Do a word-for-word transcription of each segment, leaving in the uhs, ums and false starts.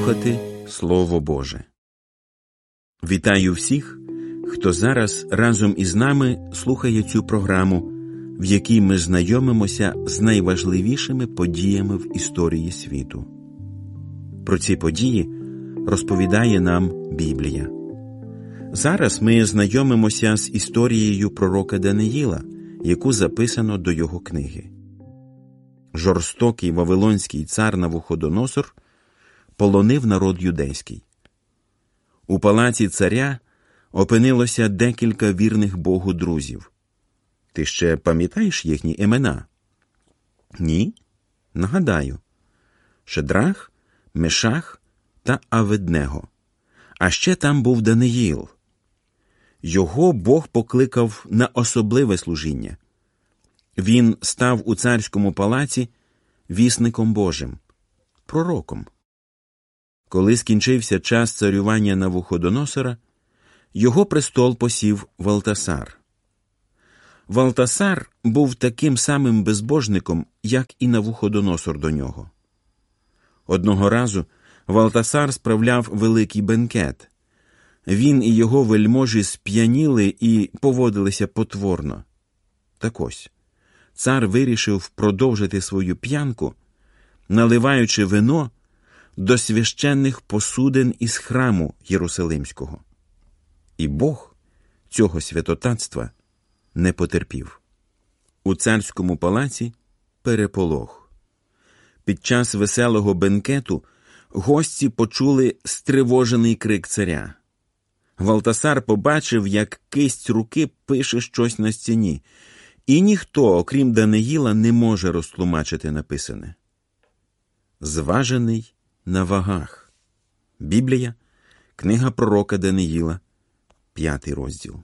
слухати Слово Боже. Вітаю всіх, хто зараз разом із нами слухає цю програму, в якій ми знайомимося з найважливішими подіями в історії світу. Про ці події розповідає нам Біблія. Зараз ми знайомимося з історією пророка Даниїла, яку записано до його книги. Жорстокий вавилонський цар Навуходоносор полонив народ юдейський. У палаці царя опинилося декілька вірних Богу друзів. Ти ще пам'ятаєш їхні імена? Ні? Нагадаю. Шедрах, Мешах та Аведнего. А ще там був Даниїл. Його Бог покликав на особливе служіння. Він став у царському палаці вісником Божим, пророком. Коли скінчився час царювання Навуходоносора, його престол посів Валтасар. Валтасар був таким самим безбожником, як і Навуходоносор до нього. Одного разу Валтасар справляв великий бенкет. Він і його вельможі сп'яніли і поводилися потворно. Так ось, цар вирішив продовжити свою п'янку, наливаючи вино до священних посудин із храму Єрусалимського. І Бог цього святотатства не потерпів. У царському палаці переполох. Під час веселого бенкету гості почули стривожений крик царя. Валтасар побачив, як кисть руки пише щось на стіні, і ніхто, окрім Даниїла, не може розтлумачити написане. Зважений на вагах. Біблія, книга пророка Даниїла, п'ятий розділ.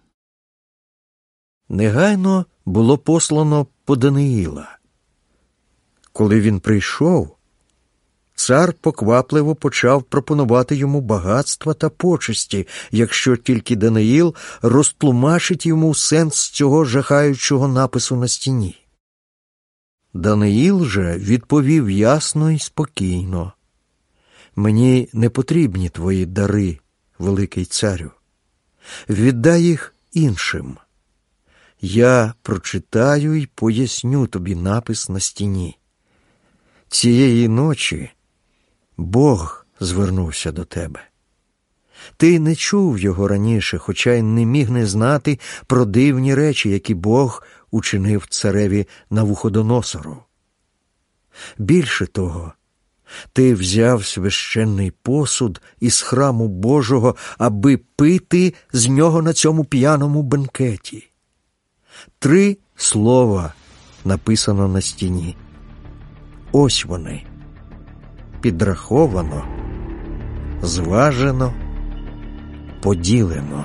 Негайно було послано по Даниїла. Коли він прийшов, цар поквапливо почав пропонувати йому багатства та почесті, якщо тільки Даниїл розтлумачить йому сенс цього жахаючого напису на стіні. Даниїл же відповів ясно і спокійно: «Мені не потрібні твої дари, великий царю. Віддай їх іншим. Я прочитаю і поясню тобі напис на стіні. Цієї ночі Бог звернувся до тебе. Ти не чув його раніше, хоча й не міг не знати про дивні речі, які Бог учинив цареві Навуходоносору. Більше того, ти взяв священний посуд із храму Божого, аби пити з нього на цьому п'яному бенкеті. Три слова написано на стіні. Ось вони. Підраховано, зважено, поділено.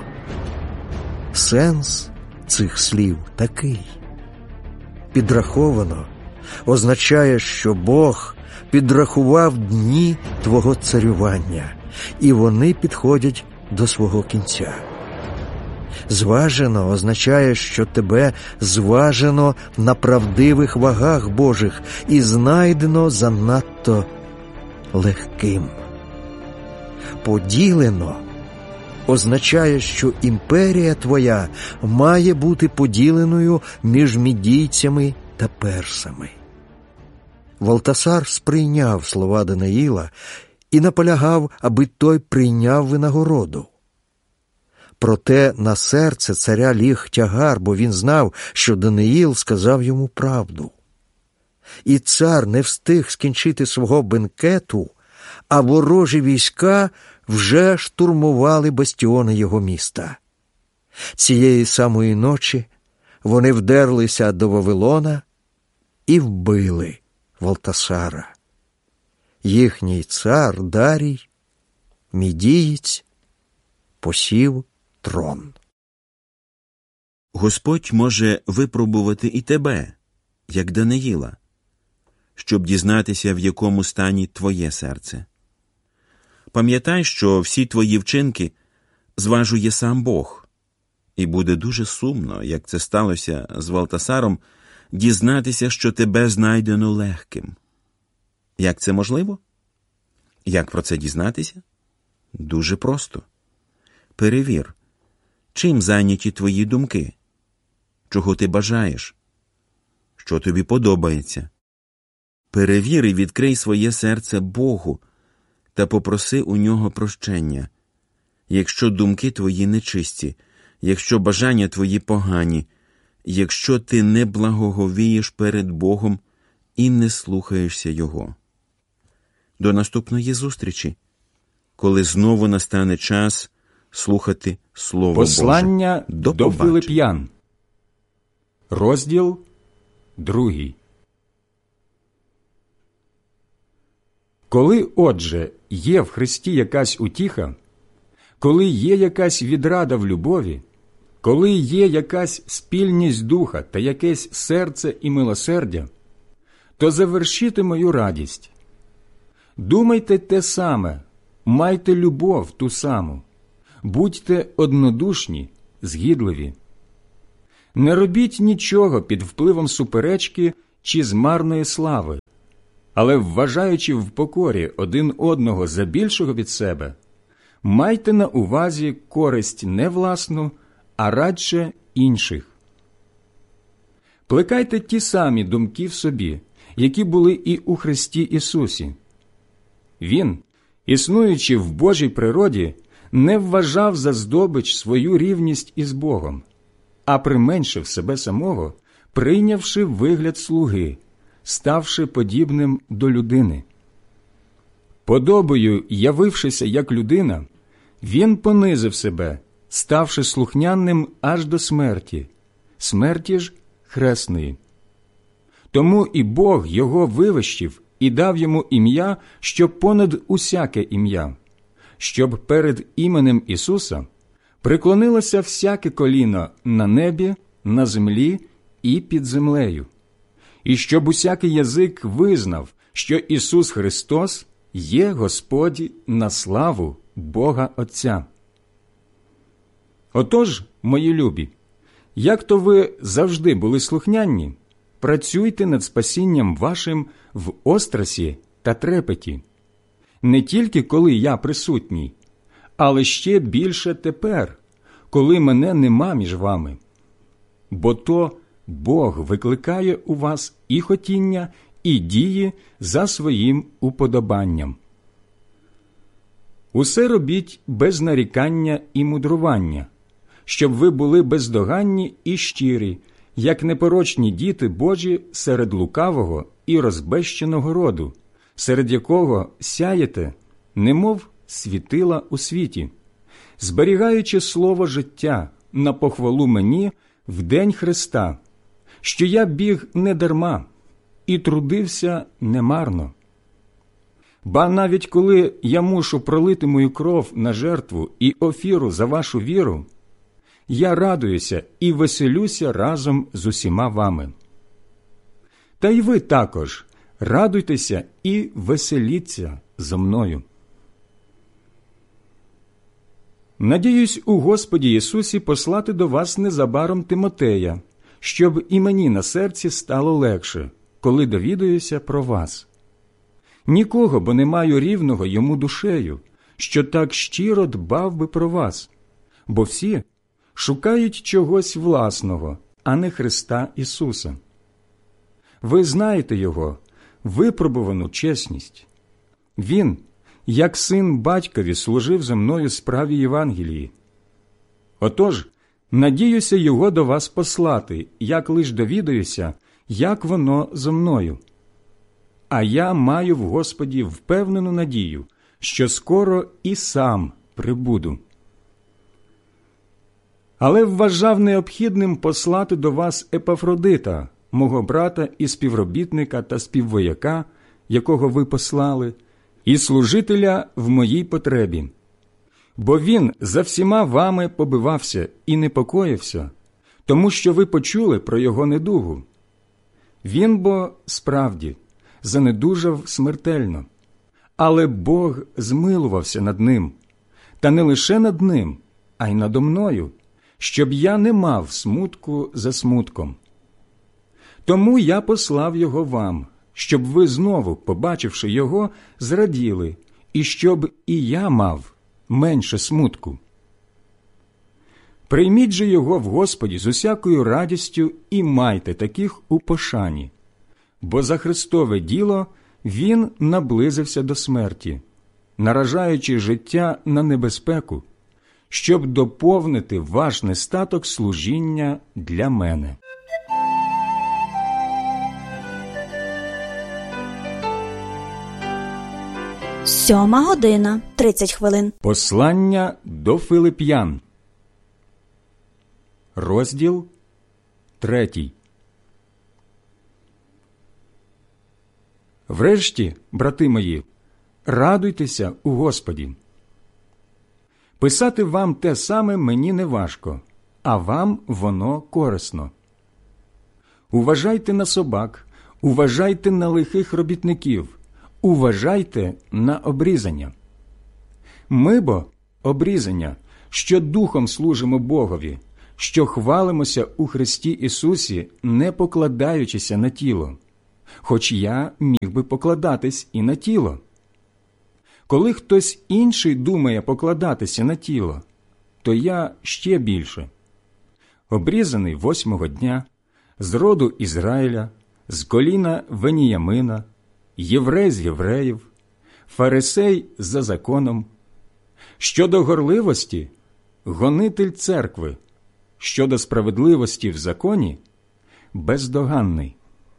Сенс цих слів такий. Підраховано означає, що Бог підрахував дні твого царювання, і вони підходять до свого кінця. Зважено означає, що тебе зважено на правдивих вагах Божих і знайдено занадто легким. Поділено означає, що імперія твоя має бути поділеною між мідійцями та персами. Валтасар сприйняв слова Даниїла і наполягав, аби той прийняв винагороду. Проте на серце царя ліг тягар, бо він знав, що Даниїл сказав йому правду. І цар не встиг скінчити свого бенкету, а ворожі війська вже штурмували бастіони його міста. Цієї самої ночі вони вдерлися до Вавилона і вбили Валтасара. Їхній цар Дарій, мідієць, посів трон. Господь може випробувати і тебе, як Даниїла, щоб дізнатися, в якому стані твоє серце. Пам'ятай, що всі твої вчинки зважує сам Бог, і буде дуже сумно, як це сталося з Валтасаром, дізнатися, що тебе знайдено легким. Як це можливо? Як про це дізнатися? Дуже просто. Перевір, чим зайняті твої думки, чого ти бажаєш, що тобі подобається. Перевір і відкрий своє серце Богу та попроси у нього прощення. Якщо думки твої нечисті, якщо бажання твої погані, якщо ти не благоговієш перед Богом і не слухаєшся Його. До наступної зустрічі, коли знову настане час слухати Слово Послання Боже. До, до Филип'ян. Розділ другий. Коли, отже, є в Христі якась утіха, коли є якась відрада в любові, коли є якась спільність духа та якесь серце і милосердя, то завершите мою радість. Думайте те саме, майте любов ту саму, будьте однодушні, згідливі. Не робіть нічого під впливом суперечки чи змарної слави, але, вважаючи в покорі один одного за більшого від себе, майте на увазі користь не власну, а радше інших. Плекайте ті самі думки в собі, які були і у Христі Ісусі. Він, існуючи в Божій природі, не вважав за здобич свою рівність із Богом, а применшив себе самого, прийнявши вигляд слуги, ставши подібним до людини. Подобою, явившися як людина, він понизив себе, ставши слухняним аж до смерті, смерті ж хресної. Тому і Бог його вивищив і дав йому ім'я, що понад усяке ім'я, щоб перед іменем Ісуса приклонилося всяке коліно на небі, на землі і під землею, і щоб усякий язик визнав, що Ісус Христос є Господь на славу Бога Отця. Отож, мої любі, як то ви завжди були слухняні, працюйте над спасінням вашим в острасі та трепеті, не тільки коли я присутній, але ще більше тепер, коли мене нема між вами. Бо то Бог викликає у вас і хотіння, і дії за своїм уподобанням. Усе робіть без нарікання і мудрування, щоб ви були бездоганні і щирі, як непорочні діти Божі серед лукавого і розбещеного роду, серед якого сяєте, немов світила у світі, зберігаючи слово життя на похвалу мені в день Христа, що я біг не дарма і трудився немарно. Ба навіть коли я мушу пролити мою кров на жертву і офіру за вашу віру, я радуюся і веселюся разом з усіма вами. Та й ви також радуйтеся і веселіться зо мною. Надіюсь у Господі Ісусі послати до вас незабаром Тимотея, щоб і мені на серці стало легше, коли довідаюся про вас. Нікого, бо не маю рівного йому душею, що так щиро дбав би про вас, бо всі шукають чогось власного, а не Христа Ісуса. Ви знаєте Його, випробувану чесність. Він, як син батькові, служив за мною справі Євангелії. Отож, надіюся Його до вас послати, як лиш довідаюся, як воно зо мною. А я маю в Господі впевнену надію, що скоро і сам прибуду. Але вважав необхідним послати до вас Епафродита, мого брата і співробітника та співвояка, якого ви послали, і служителя в моїй потребі. Бо він за всіма вами побивався і непокоївся, тому що ви почули про його недугу. Він бо, справді, занедужав смертельно, але Бог змилувався над ним, та не лише над ним, а й надо мною, щоб я не мав смутку за смутком. Тому я послав його вам, щоб ви знову, побачивши його, зраділи і щоб і я мав менше смутку. Прийміть же його в Господі з усякою радістю і майте таких у пошані, бо за Христове діло він наблизився до смерті, наражаючи життя на небезпеку, щоб доповнити ваш нестаток служіння для мене. Сьома година, тридцять хвилин. Послання до Филип'ян. Розділ третій. Врешті, брати мої, радуйтеся у Господі. Писати вам те саме мені не важко, а вам воно корисно. Уважайте на собак, уважайте на лихих робітників, уважайте на обрізання. Ми бо обрізання, що духом служимо Богові, що хвалимося у Христі Ісусі, не покладаючися на тіло, хоч я міг би покладатись і на тіло. Коли хтось інший думає покладатися на тіло, то я ще більше. Обрізаний восьмого дня, з роду Ізраїля, з коліна Веніямина, єврей з євреїв, фарисей за законом. Щодо горливості – гонитель церкви, щодо справедливості в законі – бездоганний.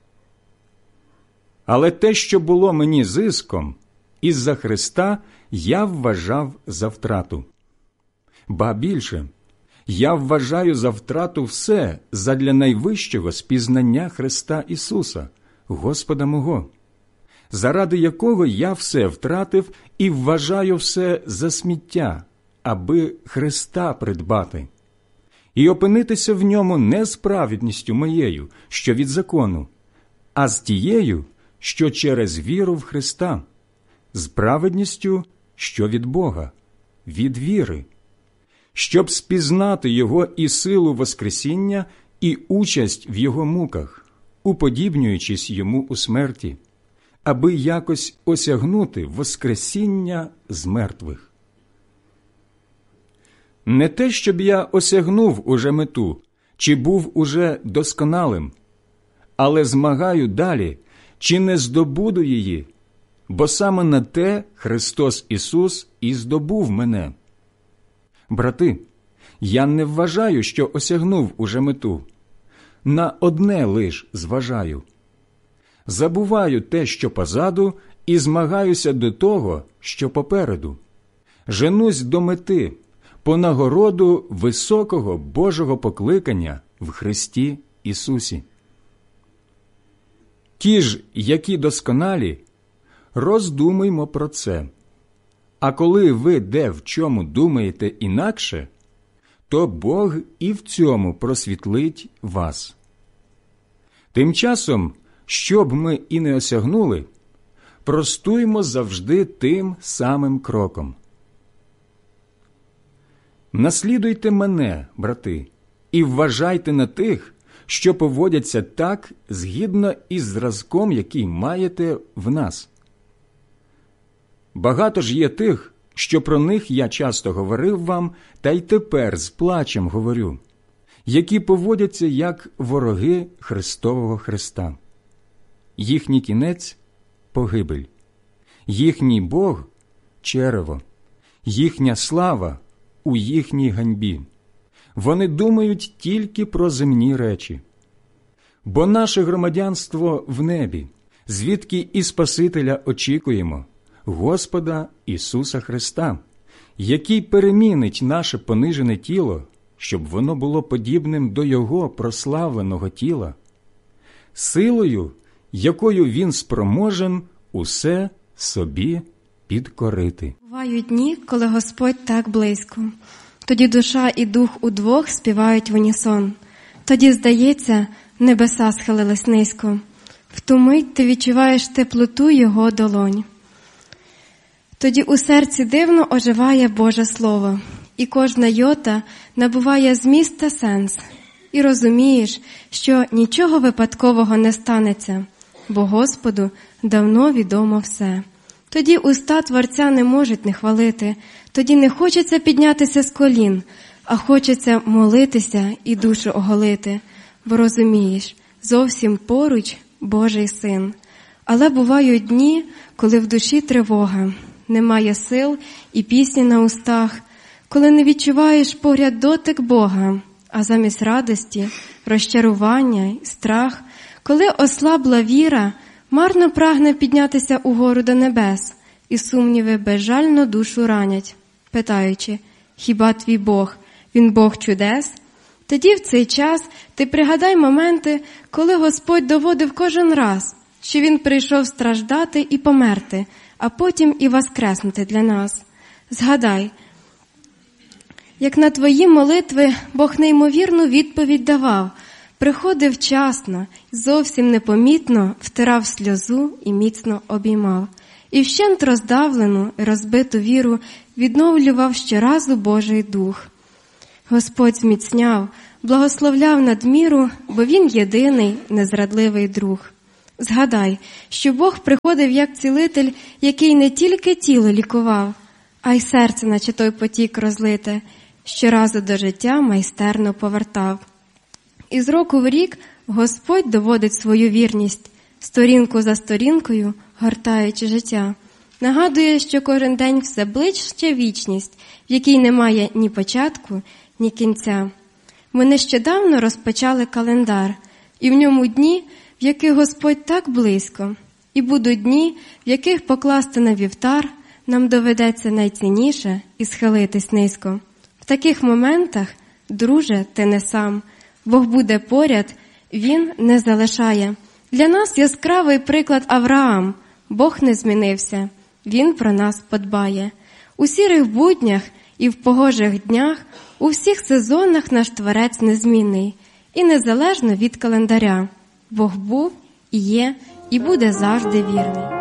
Але те, що було мені зиском, із-за Христа я вважав за втрату. Ба більше, я вважаю за втрату все задля найвищого спізнання Христа Ісуса, Господа мого, заради якого я все втратив і вважаю все за сміття, аби Христа придбати, і опинитися в ньому не з праведністю моєю, що від закону, а з тією, що через віру в Христа, з праведністю, що від Бога, від віри, щоб спізнати Його і силу воскресіння, і участь в Його муках, уподібнюючись Йому у смерті, аби якось осягнути воскресіння з мертвих. Не те, щоб я осягнув уже мету, чи був уже досконалим, але змагаю далі, чи не здобуду її, бо саме на те Христос Ісус і здобув мене. Брати, я не вважаю, що осягнув уже мету. На одне лиш зважаю. Забуваю те, що позаду, і змагаюся до того, що попереду. Женусь до мети, по нагороду високого Божого покликання в Христі Ісусі. Ті ж, які досконалі, роздумаймо про це. А коли ви де в чому думаєте інакше, то Бог і в цьому просвітлить вас. Тим часом, щоб ми і не осягнули, простуймо завжди тим самим кроком. Наслідуйте мене, брати, і вважайте на тих, що поводяться так, згідно із зразком, який маєте в нас. Багато ж є тих, що про них я часто говорив вам, та й тепер з плачем говорю, які поводяться як вороги Христового Христа. Їхній кінець – погибель, їхній Бог – черево, їхня слава – у їхній ганьбі. Вони думають тільки про земні речі. Бо наше громадянство в небі, звідки і Спасителя очікуємо, Господа Ісуса Христа, який перемінить наше понижене тіло, щоб воно було подібним до Його прославленого тіла, силою, якою Він спроможен усе собі підкорити. Бувають дні, коли Господь так близько. Тоді душа і дух удвох співають в унісон. Тоді, здається, небеса схилились низько. В ту мить ти відчуваєш теплоту Його долонь. Тоді у серці дивно оживає Боже Слово, і кожна йота набуває зміст та сенс. І розумієш, що нічого випадкового не станеться, бо Господу давно відомо все. Тоді уста Творця не можуть не хвалити, тоді не хочеться піднятися з колін, а хочеться молитися і душу оголити, бо розумієш, зовсім поруч Божий Син. Але бувають дні, коли в душі тривога, немає сил і пісні на устах, коли не відчуваєш поряд дотик Бога, а замість радості, розчарування й страх, коли ослабла віра, марно прагне піднятися угору до небес, і сумніви безжально душу ранять, питаючи, хіба твій Бог, він Бог чудес? Тоді в цей час ти пригадай моменти, коли Господь доводив кожен раз, що Він прийшов страждати і померти, а потім і воскреснути для нас. Згадай, як на твої молитви Бог неймовірну відповідь давав, приходив вчасно, зовсім непомітно втирав сльозу і міцно обіймав. І вщент роздавлену і розбиту віру відновлював щоразу Божий Дух. Господь зміцняв, благословляв надміру, бо Він єдиний, незрадливий друг. Згадай, що Бог приходив як цілитель, який не тільки тіло лікував, а й серце, наче той потік розлите, щоразу до життя майстерно повертав. І з року в рік Господь доводить свою вірність, сторінку за сторінкою гортаючи життя. Нагадує, що кожен день все ближче вічність, в якій немає ні початку, ні кінця. Ми нещодавно розпочали календар, і в ньому дні, в яких Господь так близько, і будуть дні, в яких покласти на вівтар нам доведеться найцінніше і схилитись низько. В таких моментах, друже, ти не сам, Бог буде поряд, Він не залишає. Для нас яскравий приклад Авраам. Бог не змінився, Він про нас подбає. У сірих буднях і в погожих днях, у всіх сезонах наш Творець незмінний. І незалежно від календаря, Бог був, і є, і буде завжди вірний.